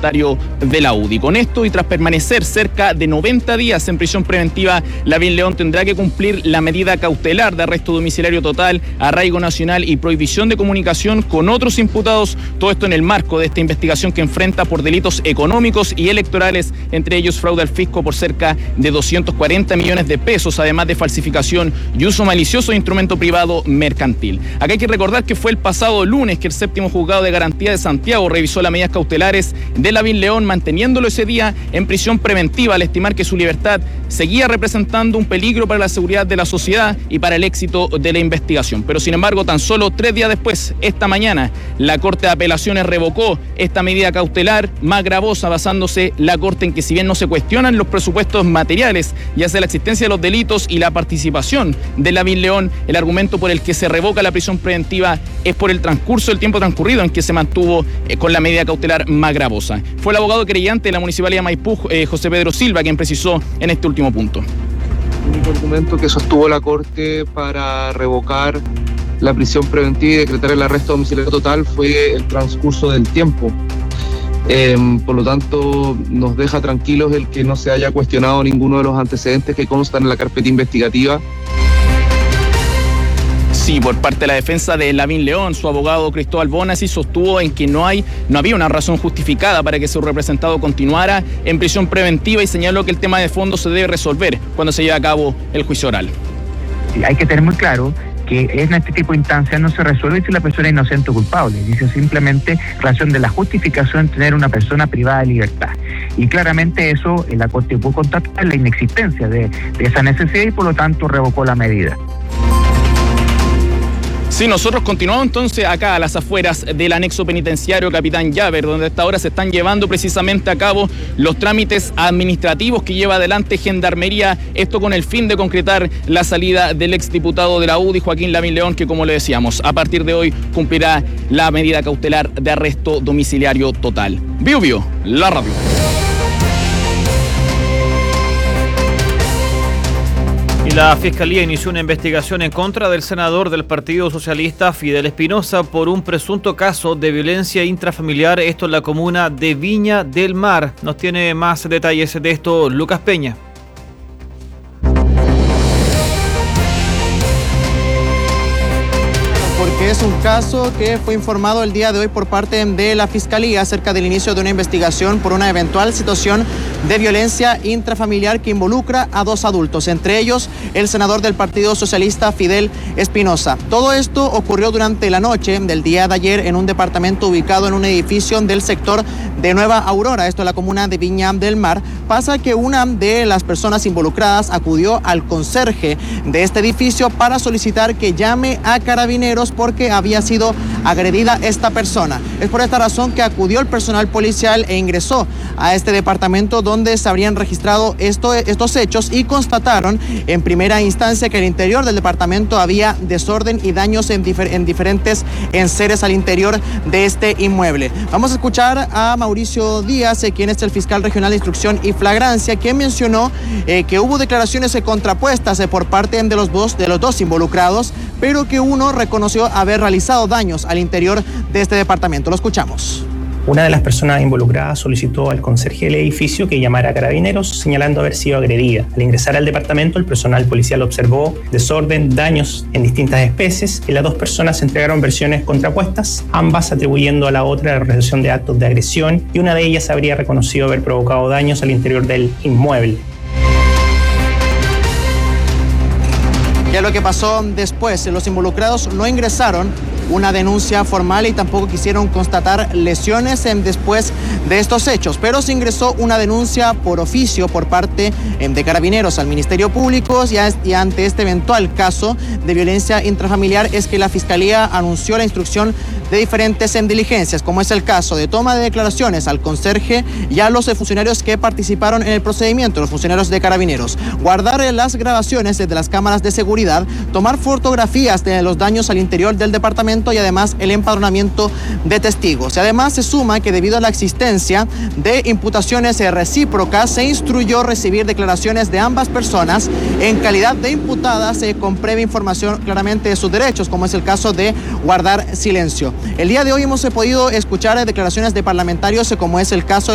parlamentario de la UDI. Con esto y tras permanecer cerca de 90 días en prisión preventiva, Lavín León tendrá que cumplir la medida cautelar de arresto domiciliario total, arraigo nacional y prohibición de comunicación con otros imputados, todo esto en el marco de esta investigación que enfrenta por delitos económicos y electorales, entre ellos fraude al fisco por cerca de 240 millones de pesos, además de falsificación y uso malicioso de instrumento privado mercantil. Acá hay que recordar que fue el pasado lunes que el séptimo juzgado de garantía de Santiago revisó las medidas cautelares de Lavín León, manteniéndolo ese día en prisión preventiva al estimar que su libertad seguía representando un peligro para la seguridad de la sociedad y para el éxito de la investigación. Pero sin embargo, tan solo 3 días después, esta mañana, la Corte de Apelaciones revocó esta medida cautelar más gravosa, basándose la Corte en que si bien no se cuestionan los presupuestos materiales, ya sea la existencia de los delitos y la participación de Lavín León, el argumento por el que se revoca la prisión preventiva es por el transcurso del tiempo transcurrido en que se mantuvo con la medida cautelar más gravosa. Fue el abogado querellante de la Municipalidad de Maipú, José Pedro Silva, quien precisó en este último punto. El único argumento que sostuvo la Corte para revocar la prisión preventiva y decretar el arresto domiciliario total fue el transcurso del tiempo. Por lo tanto, nos deja tranquilos el que no se haya cuestionado ninguno de los antecedentes que constan en la carpeta investigativa. Sí, por parte de la defensa de Lavín León, su abogado Cristóbal Bonasi sostuvo en que no había una razón justificada para que su representado continuara en prisión preventiva y señaló que el tema de fondo se debe resolver cuando se lleve a cabo el juicio oral. Sí, hay que tener muy claro que en este tipo de instancias no se resuelve si la persona es inocente o culpable, dice simplemente relación de la justificación de tener una persona privada de libertad. Y claramente eso la Corte pudo constatar la inexistencia de esa necesidad y por lo tanto revocó la medida. Sí, nosotros continuamos entonces acá a las afueras del anexo penitenciario Capitán Llaver, donde hasta ahora se están llevando precisamente a cabo los trámites administrativos que lleva adelante Gendarmería, esto con el fin de concretar la salida del exdiputado de la UDI, Joaquín Lavín León, que como le decíamos, a partir de hoy cumplirá la medida cautelar de arresto domiciliario total. Bio Bio, la radio. La Fiscalía inició una investigación en contra del senador del Partido Socialista, Fidel Espinosa, por un presunto caso de violencia intrafamiliar, esto en la comuna de Viña del Mar. Nos tiene más detalles de esto Lucas Peña. Porque es un caso que fue informado el día de hoy por parte de la Fiscalía acerca del inicio de una investigación por una eventual situación de violencia intrafamiliar que involucra a 2 adultos, entre ellos el senador del Partido Socialista, Fidel Espinosa. Todo esto ocurrió durante la noche del día de ayer en un departamento ubicado en un edificio del sector de Nueva Aurora, esto es la comuna de Viña del Mar. Pasa que una de las personas involucradas acudió al conserje de este edificio para solicitar que llame a Carabineros porque había sido agredida esta persona. Es por esta razón que acudió el personal policial e ingresó a este departamento donde se habrían registrado estos hechos y constataron en primera instancia que al interior del departamento había desorden y daños en diferentes enseres al interior de este inmueble. Vamos a escuchar a Mauricio Díaz, quien es el fiscal regional de instrucción y flagrancia, quien mencionó que hubo declaraciones contrapuestas por parte de los dos involucrados, pero que uno reconoció haber realizado daños al interior de este departamento. Lo escuchamos. Una de las personas involucradas solicitó al conserje del edificio que llamara a Carabineros, señalando haber sido agredida. Al ingresar al departamento, el personal policial observó desorden, daños en distintas especies y las 2 personas entregaron versiones contrapuestas, ambas atribuyendo a la otra la realización de actos de agresión y una de ellas habría reconocido haber provocado daños al interior del inmueble. Ya lo que pasó después, los involucrados no ingresaron una denuncia formal y tampoco quisieron constatar lesiones después de estos hechos, pero se ingresó una denuncia por oficio por parte de Carabineros al Ministerio Público y ante este eventual caso de violencia intrafamiliar es que la Fiscalía anunció la instrucción de diferentes diligencias, como es el caso de toma de declaraciones al conserje y a los funcionarios que participaron en el procedimiento, los funcionarios de Carabineros, guardar las grabaciones desde las cámaras de seguridad, tomar fotografías de los daños al interior del departamento y además el empadronamiento de testigos. Y además se suma que debido a la existencia de imputaciones recíprocas se instruyó recibir declaraciones de ambas personas en calidad de imputadas con previa información claramente de sus derechos, como es el caso de guardar silencio. El día de hoy hemos podido escuchar declaraciones de parlamentarios como es el caso